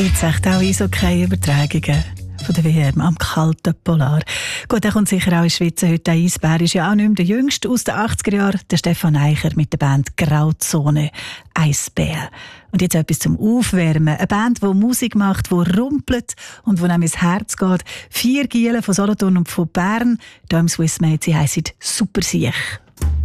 Gibt es echt auch Eishockey-Übertragungen von der WM am kalten Polar? Gut, der kommt sicher auch in Schweiz heute. Der Eisbär ist ja auch nicht mehr der Jüngste aus den 80er Jahren, der Stefan Eicher mit der Band Grauzone Eisbär. Und jetzt etwas zum Aufwärmen. Eine Band, die Musik macht, die rumpelt und wo einem ins Herz geht. 4 Gielen von Solothurn und von Bern. Hier im Swissmade, sie heissen Super Siech.